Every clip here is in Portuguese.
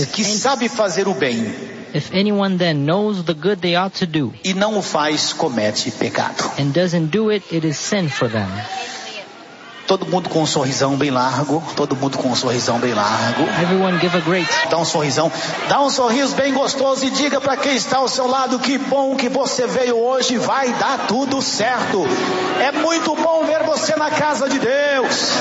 que sabe fazer o bem, If anyone then knows the good they ought to do, e não o faz, comete pecado. and doesn't do it, it is sin for them. Todo mundo com um sorrisão bem largo, todo mundo com um sorrisão bem largo. Everyone give a great Dá um sorrisão, dá um sorriso bem gostoso e diga para quem está ao seu lado: que bom que você veio hoje, vai dar tudo certo. É muito bom ver você na casa de Deus.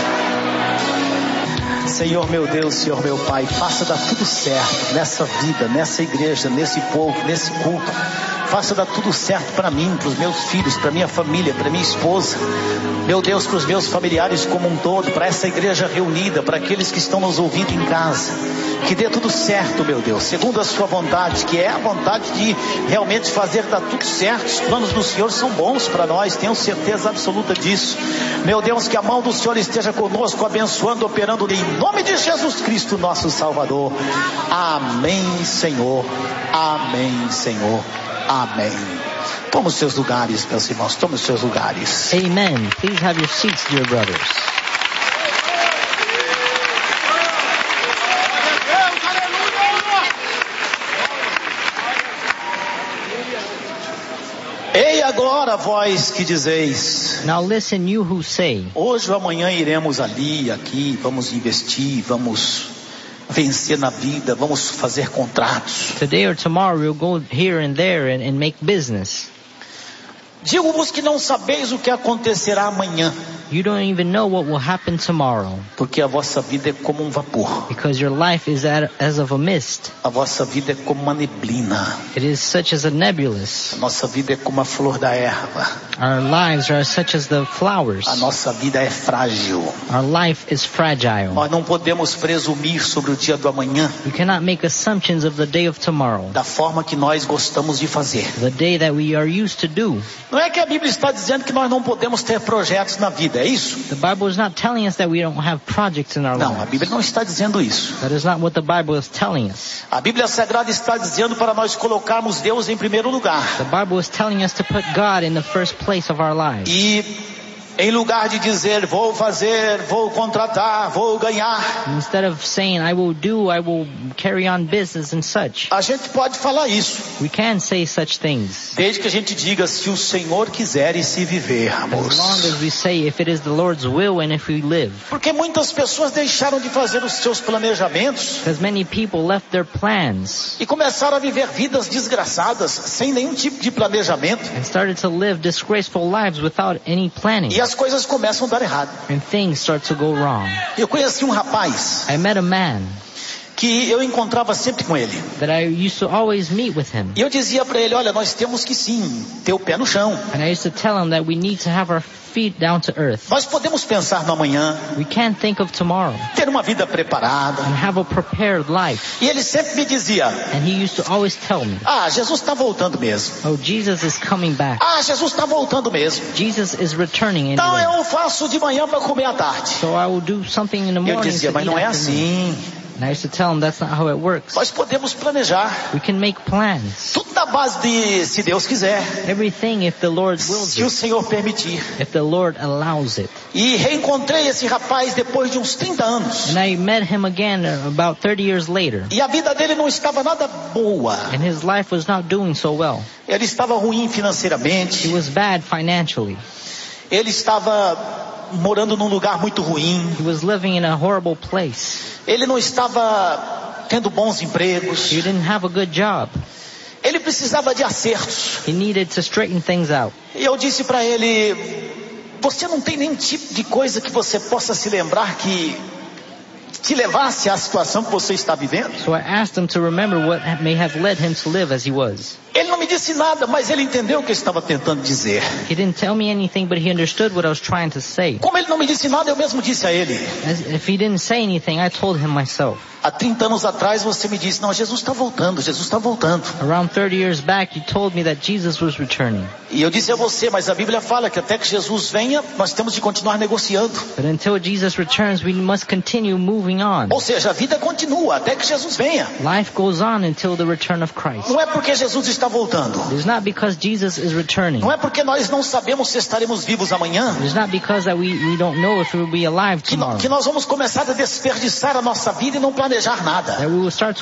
Senhor meu Deus, Senhor meu Pai, faça dar tudo certo nessa vida, nessa igreja, nesse povo, nesse culto. Faça dar tudo certo para mim, para os meus filhos, para minha família, para minha esposa. Meu Deus, para os meus familiares como um todo, para essa igreja reunida, para aqueles que estão nos ouvindo em casa. Que dê tudo certo, meu Deus, segundo a sua vontade, que é a vontade de realmente fazer dar tudo certo. Os planos do Senhor são bons para nós, tenho certeza absoluta disso. Meu Deus, que a mão do Senhor esteja conosco, abençoando, operando em nome de Jesus Cristo, nosso Salvador. Amém, Senhor. Amém, Senhor. Amém. Tome os seus lugares, meus irmãos, tome os seus lugares. Amen. Please have your seats, dear brothers. Ei agora, vós que dizeis: Now listen, you who say, hoje ou amanhã iremos ali, aqui, vamos investir, vamos vencer na vida, vamos fazer contratos. today or tomorrow we'll go here and there and make business. Digo-vos que não sabeis o que acontecerá amanhã, You don't even know what will happen tomorrow, porque a vossa vida é como um vapor, because your life is as of a mist. a vossa vida é como uma neblina, It is such as a nebulous. a nossa vida é como a flor da erva, Our lives are such as the flowers. a nossa vida é frágil. Our life is fragile. Nós não podemos presumir sobre o dia do amanhã We cannot make assumptions of the day of tomorrow, da forma que nós gostamos de fazer. the day that we are used to do. Não é que a Bíblia está dizendo que nós não podemos ter projetos na vida, é isso? The Bible is not telling us that we don't have projects in our Não, a lives. Bíblia não está dizendo isso. That is not what the Bible is telling us. A Bíblia Sagrada está dizendo para nós colocarmos Deus em primeiro lugar. The Bible is telling us to put God in the first place of our lives. E em lugar de dizer, vou fazer, vou contratar, vou ganhar, Instead of saying, I will carry on business and such, a gente pode falar isso, we can say such things. desde que a gente diga, se o Senhor quiser e se viver, As long amor. as we say, if it is the Lord's will and if we live. Porque muitas pessoas deixaram de fazer os seus planejamentos Because many people left their plans e começaram a viver vidas desgraçadas, sem nenhum tipo de planejamento. and started to live disgraceful lives without any planning. E as coisas começam a dar errado. And things start to go wrong. Eu conheci um rapaz I met a man que eu encontrava sempre com ele. that I used to always meet with him. E eu dizia para ele, olha, nós temos que sim, ter o pé no chão. And I used to tell him that we need to have our feet down to earth. Nós podemos pensar no amanhã, We can't think of tomorrow ter uma vida preparada. and have a prepared life. E ele sempre me dizia, And he used to always tell me, Jesus está voltando mesmo. oh, Jesus is coming back. Jesus está voltando mesmo. Jesus is returning Então anyway. eu faço de manhã para comer à tarde. So I will do something in the Eu morning dizia, to mas eat não é afternoon. assim. And I used to tell him that's not how it works. Nós podemos planejar. We can make plans. Tudo na base de, se Deus quiser. Everything if the Lord wills Se o it. Senhor permitir. If the Lord allows it. E reencontrei esse rapaz depois de uns 30 anos. And I met him again about 30 years later. E a vida dele não estava nada boa. And his life was not doing so well. Ele estava ruim financeiramente. He was bad financially. Ele estava morando num lugar muito ruim. He was living in a horrible place. Ele não estava tendo bons empregos. He didn't have a good job. Ele precisava de acertos. He needed to straighten things out. E eu disse para ele, você não tem nenhum tipo de coisa que você possa se lembrar que te levasse à situação que você está vivendo? So I asked him to remember what may have led him to live as he was. Ele não me disse nada, mas ele entendeu o que eu estava tentando dizer. He didn't tell me anything, but he understood what I was trying to say. Como ele não me disse nada, eu mesmo disse a ele. If he didn't say anything, I told him myself. Há 30 anos atrás você me disse, não, Jesus está voltando, Jesus está voltando. Around 30 years back, you told me that Jesus was returning. E eu disse a você, mas a Bíblia fala que até que Jesus venha, nós temos de continuar negociando. But until Jesus returns, we must continue moving on. Ou seja, a vida continua até que Jesus venha. Life goes on until the return of Christ. Não é porque Jesus está voltando. It's not because Jesus is returning. Não é porque nós não sabemos se estaremos vivos amanhã. It's not because that we don't know if we will be alive tomorrow. Que nós vamos começar a desperdiçar a nossa vida e não planejar nada. That we will start